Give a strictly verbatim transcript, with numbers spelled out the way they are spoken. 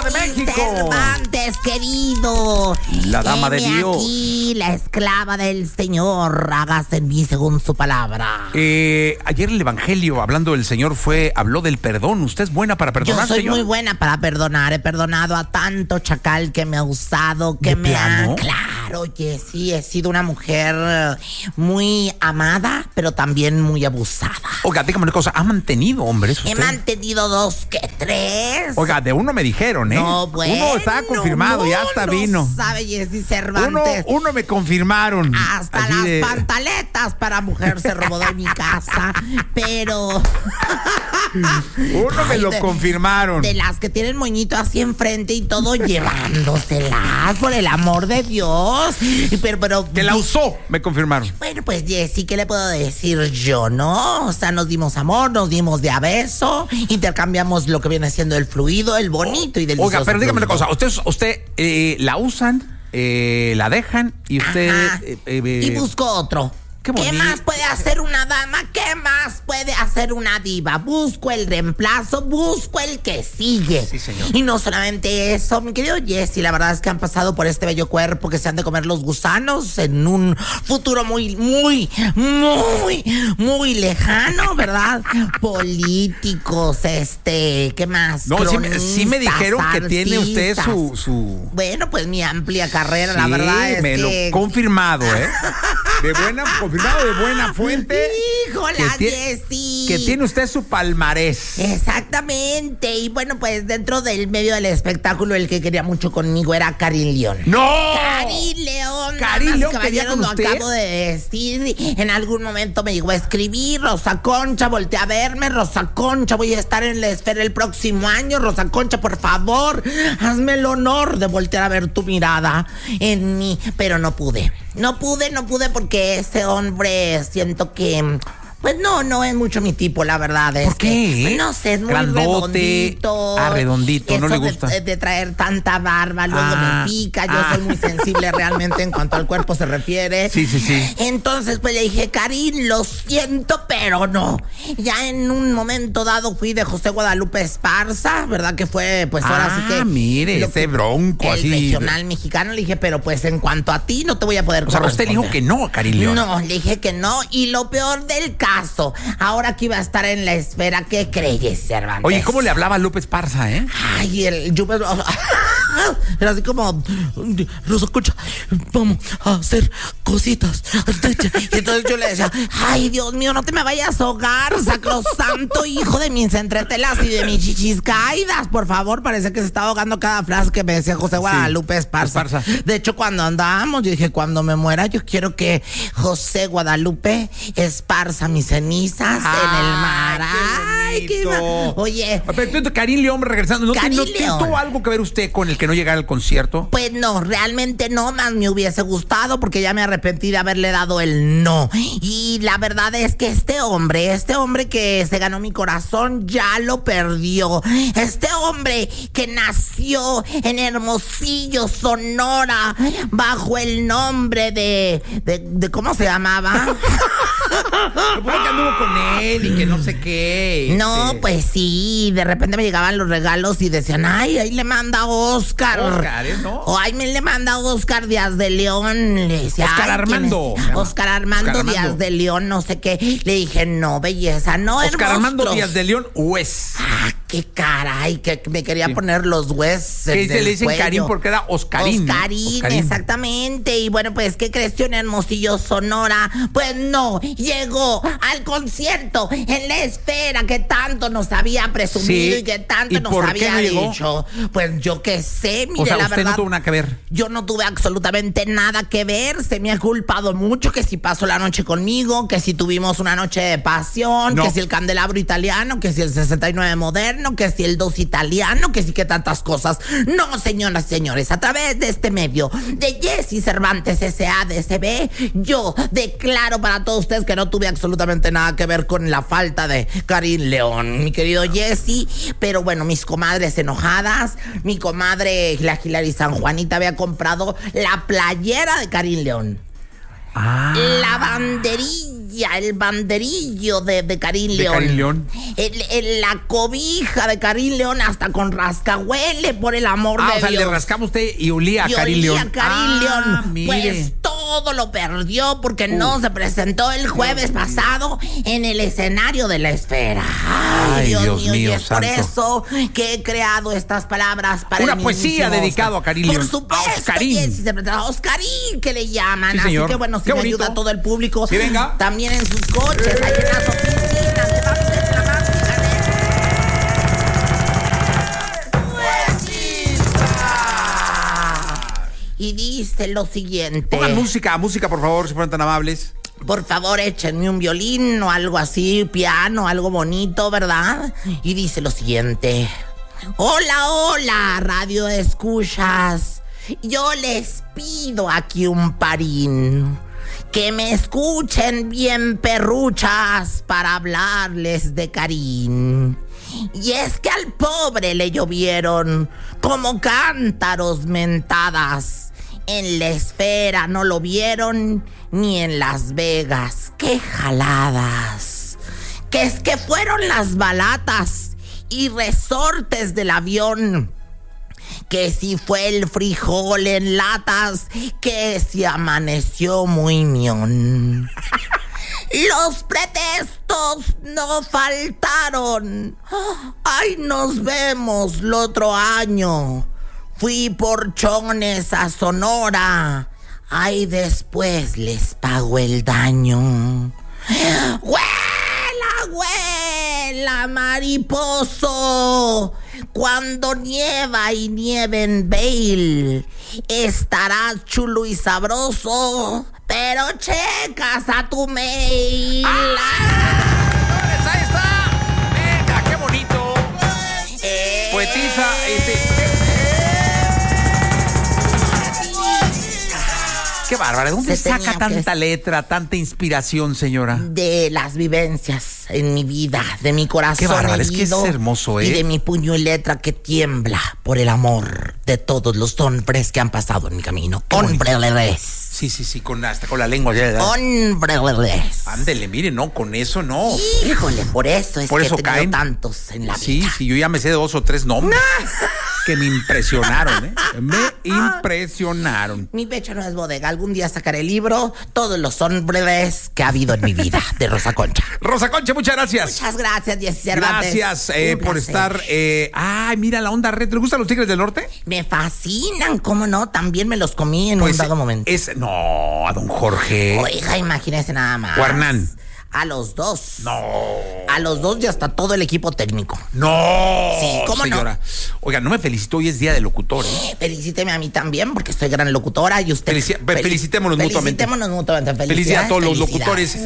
de México. Cervantes, querido. La dama Heme de Dios. aquí, la esclava del Señor. Hágase en mí según su palabra. Eh, ayer el Evangelio, hablando del Señor, fue habló del perdón. ¿Usted es buena para perdonar, Yo soy señor? muy buena para perdonar. He perdonado a tanto chacal que me ha usado, que ¿De me plano? ha... Claro, oye, sí, he sido una mujer muy amada, pero también muy abusada. Oiga, dígame una cosa, ¿ha mantenido hombres usted? He mantenido dos que tres. Oiga, de uno me dijeron, ¿eh? No, bueno. Uno está confirmado, no, ya hasta no vino. sabe Jessy Uno, Cervantes. uno me confirmaron. Hasta Así las de- pantaletas para mujer se robó de mi casa, pero... Uno me Ay, lo de- confirmaron. De las que tienen moñito así enfrente y todo llevándoselas, por el amor de Dios. Y Pero, pero... Que la usó, me confirmaron. Bueno, pues Jessy, ¿qué le puedo decir yo, no? O sea, nos dimos amor, nos dimos de a beso, intercambiamos lo que viene siendo el fluido, el bonito y delicioso. Oiga, pero dígame una fluido. cosa, usted, usted eh, la usan, eh, la dejan y usted... Ajá. eh, eh, Y busco otro. Qué ¿Qué bonito. más puede hacer una dama? ¿Qué más puede hacer una diva? Busco el reemplazo, busco el que sigue. Sí, señor. Y no solamente eso, mi querido Jessy, la verdad es que han pasado por este bello cuerpo que se han de comer los gusanos en un futuro muy, muy, muy, muy lejano, ¿verdad? Políticos, este, ¿qué más? No, sí, me- sí me Cronistas, dijeron que tiene usted artistas. su... su... Bueno, pues mi amplia carrera, la Sí, verdad es me que... lo confirmado, ¿eh? De buena, confirmado de buena fuente. Híjola, que tie- Jessy. Que tiene usted su palmarés. Exactamente. Y bueno, pues dentro del medio del espectáculo, el que quería mucho conmigo era Karin León. ¡No! Karin León, Karin damas y León quería caballeros, con lo usted. acabo de decir. En algún momento me llegó a escribir, Rosa Concha, voltea a verme, Rosa Concha, voy a estar en la esfera el próximo año, Rosa Concha, por favor, hazme el honor de voltear a ver tu mirada en mí, pero no pude. No pude, no pude porque ese hombre siento que... Pues no, no es mucho mi tipo, la verdad. Es ¿Por qué? que, no sé, es muy Grandote. redondito. Ah, redondito, no Eso le de- gusta. De, de traer tanta barba, luego Ah, me pica. Yo ah. soy muy sensible realmente en cuanto al cuerpo se refiere. Sí, sí, sí. Entonces, pues le dije, Karin, lo siento, pero no. Ya en un momento dado fui de José Guadalupe Esparza, ¿verdad? Que fue, pues ahora Ah, sí que... mire, lo ese que- bronco el así. regional mexicano. Le dije, pero pues en cuanto a ti, no te voy a poder O sea, usted dijo corresponder. que no, Karin León. No, le dije que no. Y lo peor del caso, ahora que iba a estar en la esfera, ¿qué crees, Cervantes? Oye, ¿cómo le hablaba López Parza, eh? Ay, el yo era así como, Rosa Concha, vamos a hacer cositas. Y entonces yo le decía, ay, Dios mío, no te me vayas a ahogar, sacrosanto hijo de mis entretelas y de mis chichis caídas, por favor. Parece que se está ahogando cada frase que me decía José Guadalupe Esparza. Esparza. De hecho, cuando andábamos, yo dije, cuando me muera, yo quiero que José Guadalupe esparza mis cenizas en el mar. Ay, qué bonito. ma- Oye, Pero entonces, Karin León, regresando, ¿no, te- Karin no te- León. tuvo algo que ver usted con el que no llegara al concierto? pues no, realmente no, más me hubiese gustado porque ya me arrepentí de haberle dado el no. Y la verdad es que este hombre, este hombre que se ganó mi corazón, ya lo perdió. Este hombre que nació en Hermosillo, Sonora, bajo el nombre de... de, de ¿cómo se llamaba? Supongo que anduvo con él y que no sé qué. No, este. pues sí, de repente me llegaban los regalos y decían, ay, ahí le manda Oscar. Oscar, ¿eh? ¿No? O ay, me le manda Oscar Díaz de León. Le decía, Oscar ay, ¿quién Armando. es? Oscar Armando Oscar Díaz Armando. de León, no sé qué. Le dije, no, belleza, no, Oscar Armando hermosos. Díaz de León, Wes. Ah, qué caray, que me quería Sí. poner los huesos. Que se le dicen Karim porque era Oscarín. ¿no? Oscarín, Oscarín. exactamente. Y bueno, pues, ¿qué creció en Hermosillo, Sonora? Pues no, llegó al concierto en la esfera que tanto nos había presumido Sí. y que tanto ¿Y nos por qué había no llegó? dicho. Pues yo qué sé, mire, O sea, la usted verdad. no tuvo nada que ver. Yo no tuve absolutamente nada que ver. Se me ha culpado mucho que si pasó la noche conmigo, que si tuvimos una noche de pasión, No. que si el candelabro italiano, que si el sesenta y nueve moderno, que si el dos italiano, que si que tantas cosas. No, señoras y señores, a través de este medio de Jessy Cervantes S A D C B, yo declaro para todos ustedes que no tuve absolutamente nada que ver con la falta de Karin León, mi querido Jessy. Pero bueno, mis comadres enojadas, mi comadre la Hilary San Juanita había comprado la playera de Karin León. Ah. La banderilla silla, el banderillo de, de Karim ¿De León. Karim León? El, el, la cobija de Karim León hasta con rascahuele, por el amor Ah, de o sea, Dios. le rascaba usted y olía a Y Karim olía León. a Karim Ah, León. mire. Pues todo lo perdió porque no se presentó el jueves pasado en el escenario de la esfera. Ay, Ay, Dios, Dios mío, y mío, es por santo. eso que he creado estas palabras para Una el poesía mismísimo dedicado Oscar. a Karim Por León. supuesto, A Oscarín. Jessy Sepúlveda, Oscarín, que le llaman. Sí, Así señor. que bueno, si Qué me bonito. ayuda todo el público. Sí, venga. También en sus coches, ahí en las oficinas, levanten la mano y Y dice lo siguiente. Pongan música, música, por favor, si fueran tan amables. Por favor, échenme un violín o algo así, piano, algo bonito, ¿verdad? Y dice lo siguiente. Hola, hola, radio escuchas. Yo les pido aquí un parín. Que me escuchen bien perruchas para hablarles de Karim. Y es que al pobre le llovieron como cántaros mentadas. En la esfera no lo vieron ni en Las Vegas. ¡Qué jaladas! Que es que fueron las balatas y resortes del avión. Que si fue el frijol en latas, que si amaneció muy mión. Los pretextos no faltaron. Ay, nos vemos el otro año. Fui por chones a Sonora. Ay, después les pago el daño. ¡Huela, huela, mariposo! Cuando nieva y nieve en Vail, estará chulo y sabroso, pero checas a tu mail. ¡Ah! ¡Ahí está! ¡Venga, qué bonito! Eh, Poetisa, este... Qué bárbara, ¿de dónde Se saca tenía tanta que- letra, tanta inspiración, señora? De las vivencias en mi vida, de mi corazón Qué bárbaro, es que es herido, hermoso, ¿eh? y de mi puño y letra que tiembla por el amor de todos los hombres que han pasado en mi camino. Qué bonito. Hombres, Sí, sí, sí, con, hasta con la lengua. ya, ya. hombres. Ándele, mire, no, con eso no. Híjole, por eso es Por que eso he tenido caen. tantos en la Sí, vida. sí, yo ya me sé dos o tres nombres que me impresionaron, ¿eh? Me impresionaron. Mi pecho no es bodega. Algún día sacaré el libro Todos los hombres que ha habido en mi vida, de Rosa Concha. Rosa Concha, muchas gracias. Muchas gracias, Jessy Cervantes. Gracias eh, Un por placer. estar. eh, ay, mira la onda red. ¿Te gustan los Tigres del Norte? Me fascinan, ¿cómo no? También me los comí en un dado momento. es. No, a don Jorge. Oiga, imagínese nada más. O a Hernán. A los dos. No. A los dos y hasta todo el equipo técnico. No. Sí, ¿cómo no? señora. Oiga, no me felicitó, hoy es día de locutor, ¿eh? Felicíteme a mí también, porque soy gran locutora y usted. Felici- fe- felicitémonos mutuamente. Felicitémonos mutuamente. Felicidades a todos los Felicidades. locutores.